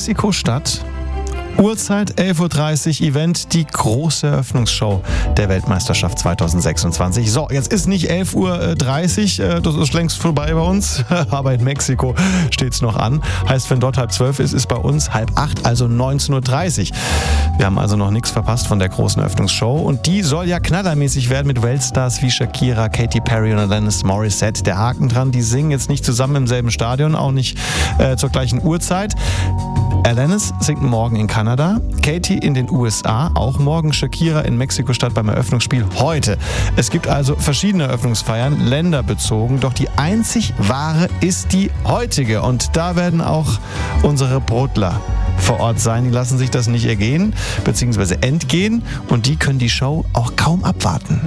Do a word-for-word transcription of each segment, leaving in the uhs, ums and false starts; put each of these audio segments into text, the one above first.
Mexiko-Stadt. Uhrzeit elf Uhr dreißig, Event, die große Eröffnungsshow der Weltmeisterschaft zweitausendsechsundzwanzig. So, jetzt ist nicht elf Uhr dreißig, das ist längst vorbei bei uns, aber in Mexiko steht es noch an. Heißt, wenn dort halb zwölf ist, ist bei uns halb acht, also neunzehn Uhr dreißig. Wir haben also noch nichts verpasst von der großen Eröffnungsshow und die soll ja knallermäßig werden mit Weltstars wie Shakira, Katy Perry und Alanis Morissette. Der Haken dran, die singen jetzt nicht zusammen im selben Stadion, auch nicht äh, zur gleichen Uhrzeit. Alanis singt morgen in Kanada, Katy in den U S A, auch morgen Shakira in Mexiko-Stadt beim Eröffnungsspiel heute. Es gibt also verschiedene Eröffnungsfeiern, länderbezogen, doch die einzig wahre ist die heutige. Und da werden auch unsere Brodler vor Ort sein. Die lassen sich das nicht ergehen, beziehungsweise entgehen und die können die Show auch kaum abwarten.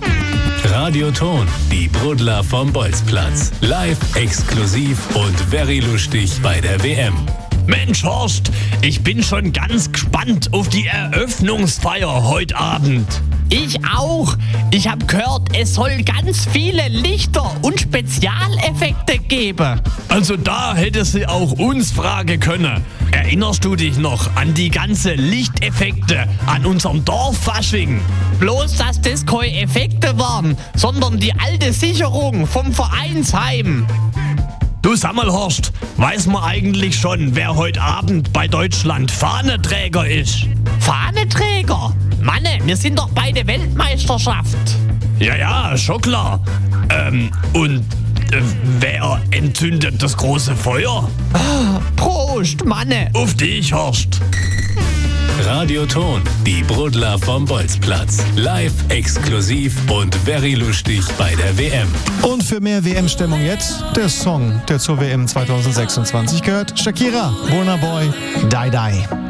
Radioton, die Brodler vom Bolzplatz. Live, exklusiv und very lustig bei der W M. Mensch, Horst, ich bin schon ganz gespannt auf die Eröffnungsfeier heute Abend. Ich auch. Ich habe gehört, es soll ganz viele Lichter und Spezialeffekte geben. Also da hätte sie auch uns fragen können. Erinnerst du dich noch an die ganzen Lichteffekte an unserem Dorffasching? Bloß, dass das keine Effekte waren, sondern die alte Sicherung vom Vereinsheim. Du sag mal, Horst, weiß man eigentlich schon, wer heute Abend bei Deutschland Fahnenträger ist? Fahnenträger? Manne, wir sind doch bei der Weltmeisterschaft. Ja, ja, schon klar. Ähm, und äh, wer entzündet das große Feuer? Ah, Prost, Manne. Auf dich, Horst. Radioton, die Brodler vom Bolzplatz. Live, exklusiv und very lustig bei der W M. Und für mehr W M-Stimmung jetzt der Song, der zur W M zweitausendsechsundzwanzig gehört. Shakira, Burna Boy, Die Die.